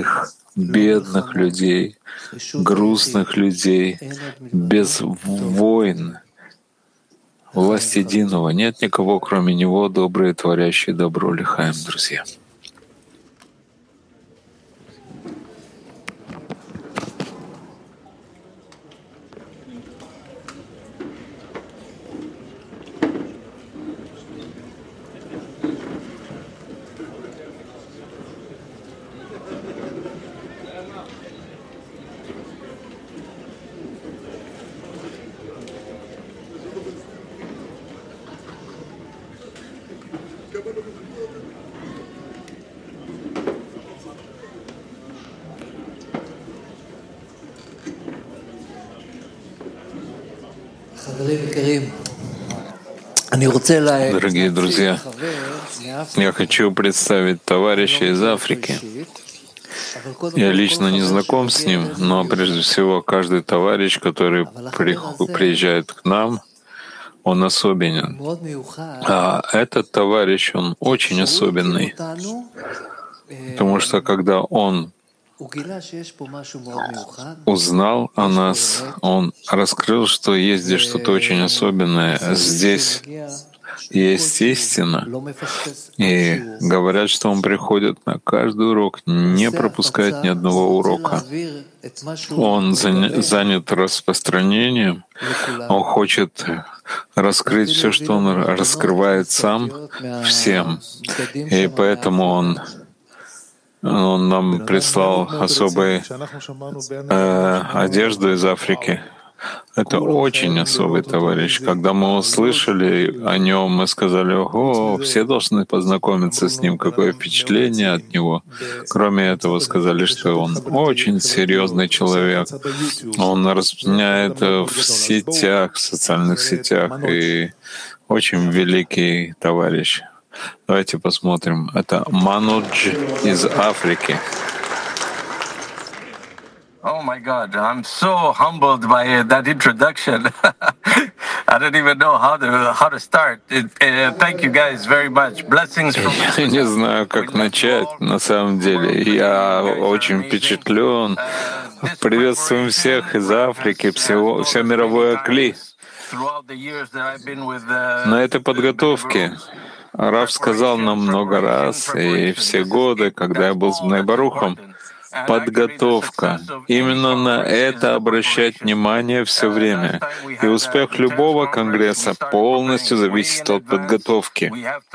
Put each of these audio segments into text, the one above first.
простых, бедных людей, грустных людей, без войн. Власть единого. Нет никого, кроме Него, добрый, творящий добро. Лихаем, друзья. Дорогие друзья, я хочу представить товарища из Африки. Я лично не знаком с ним, но прежде всего каждый товарищ, который приезжает к нам, он особенен. А этот товарищ, он очень особенный, потому что когда он узнал о нас, он раскрыл, что есть здесь что-то очень особенное. Здесь есть истина. И говорят, что он приходит на каждый урок, не пропускает ни одного урока. Он занят распространением. Он хочет раскрыть все, что он раскрывает сам всем. И поэтому он нам прислал особую одежду из Африки. Это очень особый товарищ. Когда мы услышали о нем, мы сказали: «Ого, все должны познакомиться с ним, какое впечатление от него». Кроме этого, сказали, что он очень серьезный человек. Он распространяет в сетях, в социальных сетях, и очень великий товарищ. Давайте посмотрим. Это Манудж из Африки. Oh my God, I'm so humbled by that introduction. I don't even know how to start. Thank you guys very much. Blessings from Я не знаю, как начать, на самом деле. Я очень впечатлен. Приветствуем всех из Африки, все мировое Кли. На этой подготовке Рав сказал нам много раз, и все годы, когда я был с Бней Барухом, подготовка. Именно на это обращать внимание все время. И успех любого конгресса полностью зависит от подготовки.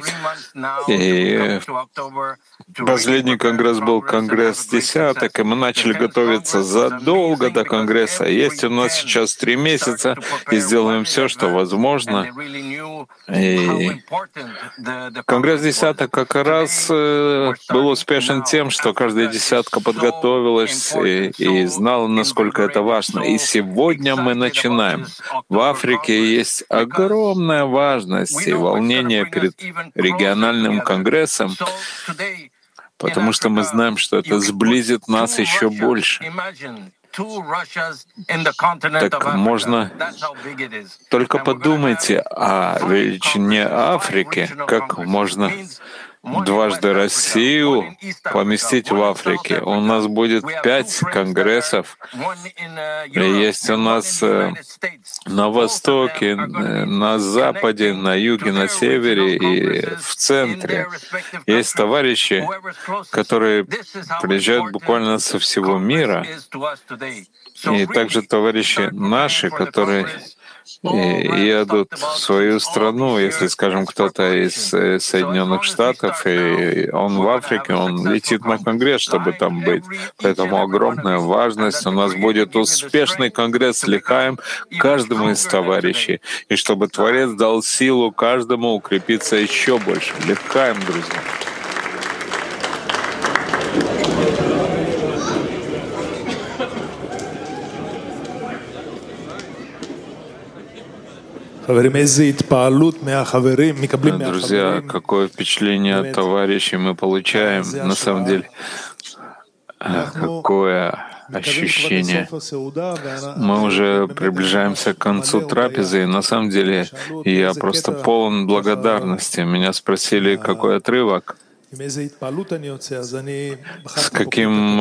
И последний конгресс был конгресс десяток, и мы начали готовиться задолго до конгресса. Есть у нас сейчас 3 месяца, и сделаем все, что возможно. И конгресс десяток как раз был успешен тем, что каждая десятка подготовилась и знала, насколько это важно. И сегодня мы начинаем. В Африке есть огромная важность и волнение перед региональным конгрессом, потому что мы знаем, что это сблизит нас еще больше. Так можно только подумайте о величине Африки, как можно дважды Россию поместить в Африке. У нас будет 5 конгрессов. Есть у нас на востоке, на западе, на юге, на севере и в центре. Есть товарищи, которые приезжают буквально со всего мира. И также товарищи наши, которые едут в свою страну, если, скажем, кто-то из Соединенных Штатов, и он в Африке, он летит на конгресс, чтобы там быть. Поэтому огромная важность. У нас будет успешный конгресс Лихаем каждому из товарищей. И чтобы Творец дал силу каждому укрепиться еще больше. Лихаем, друзья. Друзья, какое впечатление от товарищей мы получаем, на самом деле, какое ощущение. Мы уже приближаемся к концу трапезы, и на самом деле я просто полон благодарности. Меня спросили, какой отрывок, с каким